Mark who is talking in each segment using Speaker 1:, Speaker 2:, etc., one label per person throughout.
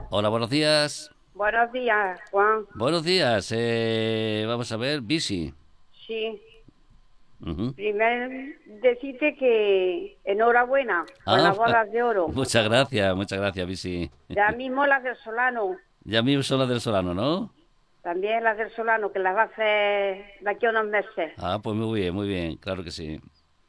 Speaker 1: Hola, buenos días.
Speaker 2: Buenos días, Juan.
Speaker 1: Buenos días. Vamos a ver, Bici.
Speaker 2: Sí,
Speaker 1: Ujú.
Speaker 2: primero decirte que enhorabuena con
Speaker 1: Ah,
Speaker 2: las bodas de oro.
Speaker 1: muchas gracias, Bici.
Speaker 2: Ya mismo las del Solano,
Speaker 1: Ya mismo son las del Solano, ¿no?
Speaker 2: también las del Solano, que las va a hacer de aquí a unos meses.
Speaker 1: Ah, pues muy bien, claro que sí.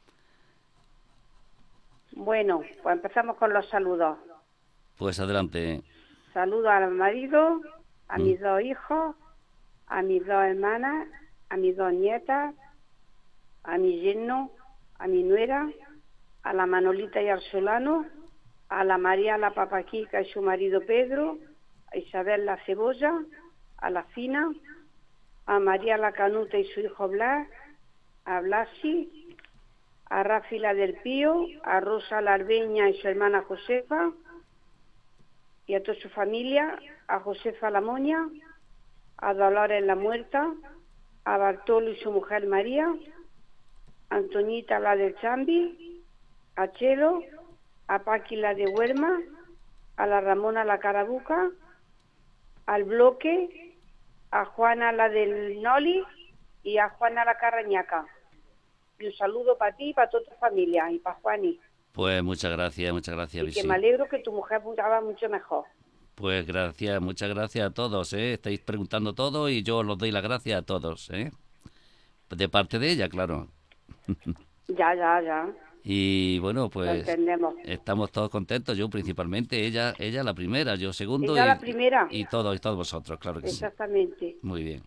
Speaker 2: Bueno, pues empezamos con los saludos.
Speaker 1: Pues adelante.
Speaker 2: Saludo al marido, a
Speaker 1: Mm.
Speaker 2: mis dos hijos, a mis dos hermanas, a mis dos nietas, a mi yerno, a mi nuera, a la Manolita y al Solano, a la María la Papaquica y su marido Pedro, a Isabel la Cebolla, a la Fina, a María la Canuta y su hijo Blas, a Blasi, a Rafi la del Pío, a Rosa la Arbeña y su hermana Josefa, y a toda su familia, a Josefa la Moña, a Dolores la Muerta, a Bartolo y su mujer María, a Antoñita la del Chambi, a Chelo, a Paqui la de Huerma, a la Ramona la Carabuca, al Bloque, a Juana la del Noli y a Juana la Carrañaca. Y un saludo para ti y para toda tu familia y para Juani.
Speaker 1: Pues muchas gracias,
Speaker 2: Y que me
Speaker 1: Bici.
Speaker 2: alegro que tu mujer estaba mucho mejor.
Speaker 1: Pues gracias, muchas gracias a todos, ¿eh? Estáis preguntando todo y yo os doy las gracias a todos, ¿eh? De parte de ella, claro.
Speaker 2: Ya, ya, ya,
Speaker 1: Y bueno,
Speaker 2: lo
Speaker 1: pues
Speaker 2: entendemos.
Speaker 1: estamos todos contentos, yo principalmente, ella la primera, yo segundo
Speaker 2: Ella la primera,
Speaker 1: y todos vosotros, claro que sí.
Speaker 2: exactamente.
Speaker 1: Muy bien.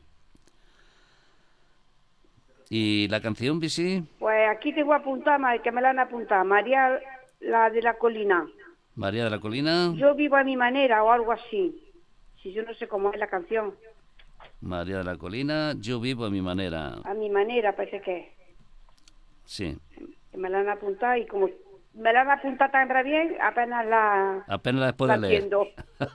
Speaker 1: ¿Y la canción, Bici?
Speaker 2: Pues aquí te voy a apuntar, que me la han apuntado, María la de la Colina.
Speaker 1: María de la Colina.
Speaker 2: Yo vivo a mi manera o algo así. Si yo no sé cómo es la canción.
Speaker 1: María de la Colina, yo vivo a mi manera.
Speaker 2: A mi manera parece que es.
Speaker 1: Sí,
Speaker 2: Que me la han apuntado y como me la han apuntado tan re bien, apenas
Speaker 1: apenas la después
Speaker 2: la
Speaker 1: de leer.
Speaker 2: atiendo.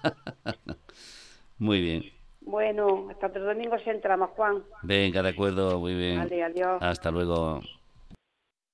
Speaker 1: Muy bien.
Speaker 2: Bueno, hasta otro domingo si entramos, Juan.
Speaker 1: Venga, de acuerdo, muy bien.
Speaker 2: Vale, adiós.
Speaker 1: Hasta luego.